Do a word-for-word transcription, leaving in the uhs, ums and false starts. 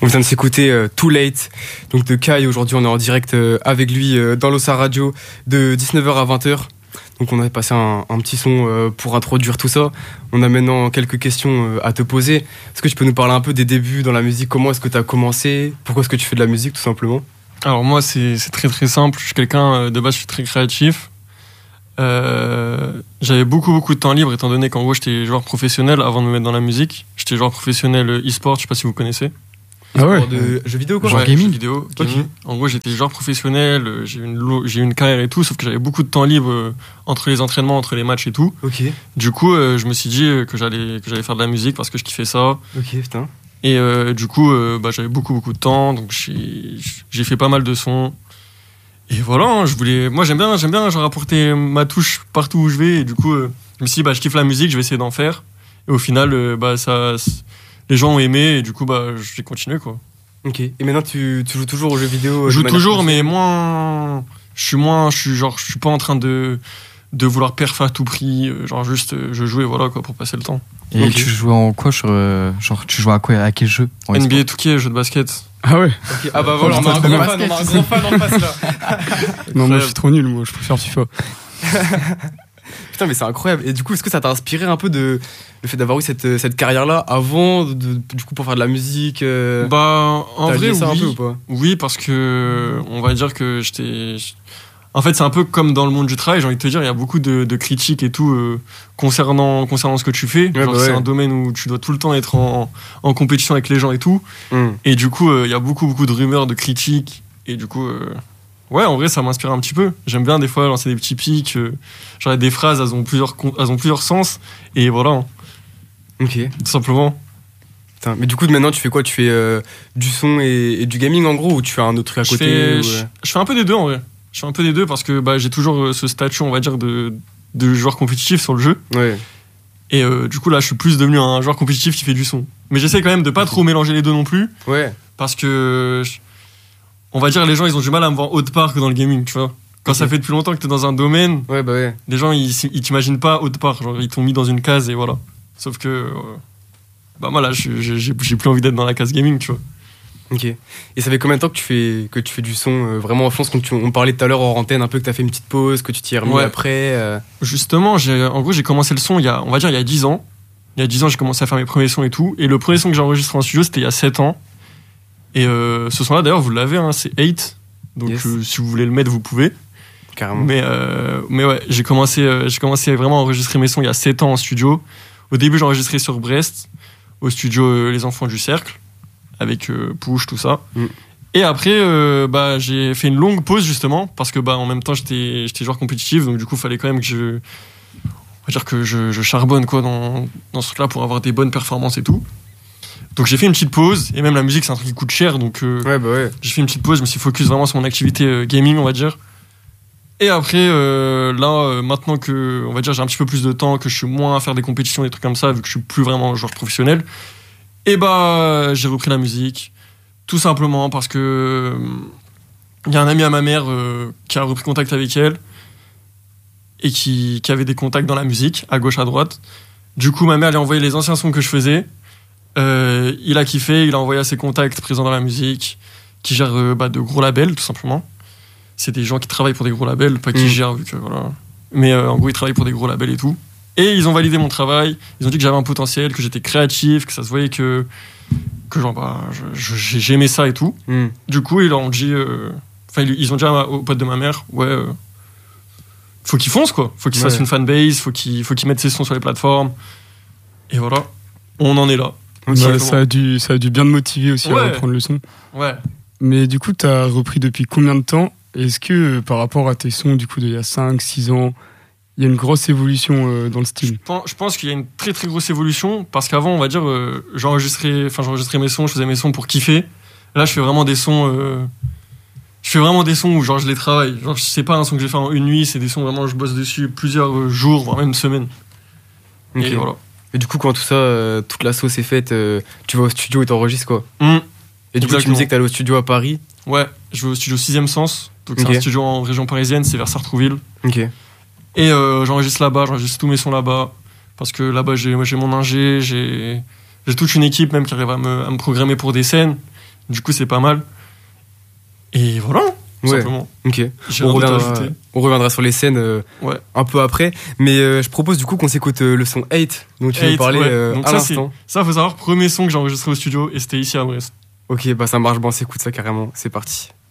On vient de s'écouter euh, Too Late, donc de Kai. Aujourd'hui, on est en direct euh, avec lui euh, dans l'Ossa Radio de dix-neuf heures à vingt heures. Donc on a passé un, un petit son euh, pour introduire tout ça. On a maintenant quelques questions euh, à te poser. Est-ce que tu peux nous parler un peu des débuts dans la musique? Comment est-ce que tu as commencé? Pourquoi est-ce que tu fais de la musique, tout simplement? Alors moi, c'est, c'est très très simple. Je suis quelqu'un, de base, je suis très créatif. Euh, j'avais beaucoup beaucoup de temps libre, étant donné qu'en gros, j'étais joueur professionnel avant de me mettre dans la musique. J'étais joueur professionnel e-sport, je sais pas si vous connaissez. Ah ouais, de jeux vidéo quoi. Genre Ouais, gaming. Jeux vidéo, gaming. Okay. En gros, j'étais joueur professionnel, j'ai eu une j'ai eu une carrière et tout, sauf que j'avais beaucoup de temps libre euh, entre les entraînements, entre les matchs et tout. Ok. Du coup, euh, je me suis dit que j'allais que j'allais faire de la musique parce que je kiffais ça. Ok, putain. Et euh, du coup, euh, bah, j'avais beaucoup beaucoup de temps, donc j'ai j'ai fait pas mal de sons. Et voilà, hein, je voulais, moi j'aime bien j'aime bien genre apporter ma touche partout où je vais. Et du coup, euh, je me suis dit bah je kiffe la musique, je vais essayer d'en faire. Et au final, euh, bah ça, les gens ont aimé et du coup bah j'ai continué quoi. Ok. Et maintenant tu, tu joues toujours aux jeux vidéo? Je joue toujours, mais moins. Je suis moins. Je suis genre. Je suis pas en train de de vouloir perf à tout prix. Genre juste, je jouais voilà quoi pour passer le temps. Et okay. Tu joues en quoi sur, euh, genre tu joues à quoi, à quel jeu? N B A two K, jeu de basket. Ah ouais. Okay. Ah bah voilà, on a un grand fan, on a un grand fan en face là. Non moi je suis trop nul, moi je préfère FIFA. Putain mais c'est incroyable. Et du coup est-ce que ça t'a inspiré un peu de le fait d'avoir eu cette cette carrière là avant de, de, du coup pour faire de la musique euh, Bah en vrai oui. Un peu, ou pas? Oui parce que on va dire que j'étais. En fait c'est un peu comme dans le monde du travail. J'ai envie de te dire il y a beaucoup de, de critiques et tout euh, concernant concernant ce que tu fais. Ouais, genre bah c'est ouais. un domaine où tu dois tout le temps être en en compétition avec les gens et tout. Mm. Et du coup il euh, y a beaucoup beaucoup de rumeurs, de critiques et du coup. Euh, Ouais, en vrai, ça m'inspire un petit peu. J'aime bien des fois lancer des petits pics. Euh, genre des phrases, elles ont plusieurs, elles ont plusieurs sens. Et voilà. Ok. Tout simplement. Putain, mais du coup, maintenant, tu fais quoi? Tu fais euh, du son et, et du gaming en gros, ou tu fais un autre truc à côté? Je fais, ou... je, je fais un peu des deux en vrai. Je fais un peu des deux parce que bah, j'ai toujours ce statut, on va dire, de, de joueur compétitif sur le jeu. Ouais. Et euh, du coup, là, je suis plus devenu un joueur compétitif qui fait du son. Mais j'essaie quand même de pas trop mélanger les deux non plus. Ouais. Parce que. Je, on va dire les gens ils ont du mal à me voir autre part que dans le gaming, tu vois. Quand okay. ça fait depuis longtemps que t'es dans un domaine, ouais, bah ouais. les gens ils, ils t'imaginent pas autre part, genre ils t'ont mis dans une case et voilà. Sauf que euh, bah moi là j'ai, j'ai, j'ai plus envie d'être dans la case gaming, tu vois. Ok. Et ça fait combien de temps que tu fais que tu fais du son euh, vraiment en fond? Parce qu'on parlait tout à l'heure hors antenne un peu que t'as fait une petite pause, que tu t'y es remis ouais. après. Euh... Justement, j'ai, en gros j'ai commencé le son il y a on va dire il y a dix ans. Il y a dix ans j'ai commencé à faire mes premiers sons et tout. Et le premier son que j'ai enregistré en studio c'était il y a sept ans. Et euh, ce son là d'ailleurs vous l'avez, hein, c'est eight. Donc yes. euh, si vous voulez le mettre, vous pouvez. Carrément. Mais, euh, mais ouais, j'ai commencé, euh, j'ai commencé vraiment à enregistrer mes sons il y a sept ans en studio. Au début, j'ai enregistré sur Brest, au studio euh, Les Enfants du Cercle, avec euh, Push, tout ça. Mm. Et après, euh, bah, j'ai fait une longue pause justement, parce que bah, en même temps, j'étais, j'étais joueur compétitif, donc du coup, il fallait quand même que je, on va dire que je, je charbonne quoi, dans, dans ce truc-là pour avoir des bonnes performances et tout. Donc j'ai fait une petite pause, et même la musique c'est un truc qui coûte cher, donc euh, ouais, bah ouais. j'ai fait une petite pause, je me suis focus vraiment sur mon activité euh, gaming on va dire. Et après euh, là euh, maintenant que on va dire j'ai un petit peu plus de temps, que je suis moins à faire des compétitions, des trucs comme ça, vu que je suis plus vraiment joueur professionnel, et bah j'ai repris la musique, tout simplement parce que il euh, y a un ami à ma mère euh, qui a repris contact avec elle, et qui, qui avait des contacts dans la musique, à gauche à droite. Du coup ma mère lui a envoyé les anciens sons que je faisais. Euh, il a kiffé, il a envoyé à ses contacts présents dans la musique, qui gèrent euh, bah, de gros labels tout simplement. C'est des gens qui travaillent pour des gros labels, pas qui mmh. gèrent vu que voilà. Mais euh, en gros ils travaillent pour des gros labels et tout. Et ils ont validé mon travail. Ils ont dit que j'avais un potentiel, que j'étais créatif, que ça se voyait que que genre bah je, je, j'aimais ça et tout. Mmh. Du coup ils leur ont dit, enfin euh, ils ont dit aux potes de ma mère, ouais, euh, faut qu'ils foncent quoi, faut qu'ils ouais. fassent une fanbase, faut qu'ils faut qu'ils mettent ses sons sur les plateformes. Et voilà, on en est là. Ouais, ça, a dû, ça a dû bien te motiver aussi ouais. à reprendre le son. Ouais. Mais du coup, t'as repris depuis combien de temps? Est-ce que euh, par rapport à tes sons du coup d'il y a cinq six ans, il y a une grosse évolution euh, dans le style? Je pense, je pense qu'il y a une très très grosse évolution parce qu'avant, on va dire, euh, j'enregistrais, enfin, j'enregistrais mes sons, je faisais mes sons pour kiffer. Là, je fais vraiment des sons. Euh, je fais vraiment des sons où genre je les travaille. Genre, c'est pas un son que j'ai fait en une nuit, c'est des sons vraiment je bosse dessus plusieurs jours, voire même une semaine. Okay. Et voilà. Et du coup, quand tout ça, euh, toute la sauce est faite, euh, tu vas au studio et t'enregistres quoi. Mmh. Et du Exactement. coup, tu me disais que t'allais au studio à Paris. Ouais, je vais au studio sixième Sens. Donc okay. c'est un studio en région parisienne, c'est vers Sartrouville. Ok. Et euh, j'enregistre là-bas, j'enregistre tous mes sons là-bas. Parce que là-bas, j'ai, j'ai mon ingé, j'ai, j'ai toute une équipe même qui arrive à me, à me programmer pour des scènes, Du coup, c'est pas mal. Et voilà, tout Ouais. simplement. Ok. J'ai On rien d'autre à reviendra, ajouter. on reviendra sur les scènes euh, Ouais. un peu après. Mais euh, je propose du coup qu'on s'écoute euh, le son eight dont tu nous Eight, parlais ouais. euh, Donc à ça, c'est- l'instant. Ça, faut savoir, premier son que j'ai enregistré au studio, et c'était ici à Brest. Ok, bah ça marche, bon, on s'écoute ça carrément. C'est parti.